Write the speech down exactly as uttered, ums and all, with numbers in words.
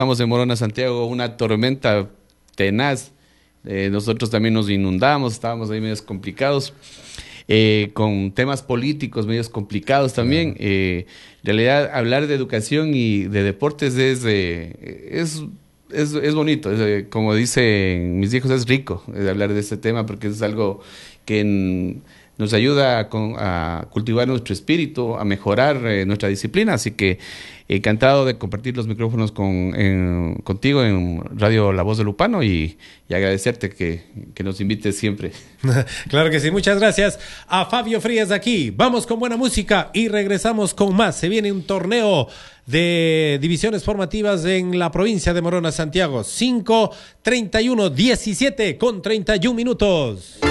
Estamos en Morona, Santiago, una tormenta tenaz. Eh, nosotros también nos inundamos, estábamos ahí medios complicados, eh, con temas políticos medios complicados también. Claro. Eh, en realidad, hablar de educación y de deportes es, eh, es, es, es bonito. Es, eh, como dicen mis hijos, es rico eh, hablar de este tema porque es algo que en- nos ayuda a, con- a cultivar nuestro espíritu, a mejorar eh, nuestra disciplina. Así que encantado de compartir los micrófonos con, en- contigo en Radio La Voz de Lupano y, y agradecerte que, que nos invites siempre. Claro que sí, muchas gracias a Fabio Frías aquí. Vamos con buena música y regresamos con más. Se viene un torneo de divisiones formativas en la provincia de Morona, Santiago. cinco, treinta y uno, diecisiete con treinta y uno minutos.